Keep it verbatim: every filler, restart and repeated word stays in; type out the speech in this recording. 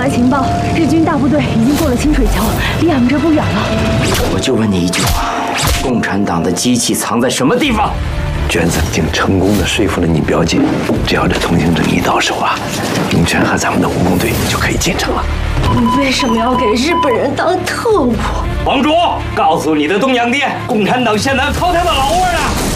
情报，日军大部队已经过了清水桥，离俺们这不远了。 我就问你一句话：共产党的机器藏在什么地方？ 娟子已经成功的说服了你表姐，只要这通行证一到手啊，龙泉和咱们的蜈蚣队就可以进城了。 你为什么要给日本人当特务？ 王主，告诉你的东洋爹，共产党现在操他的老窝呢。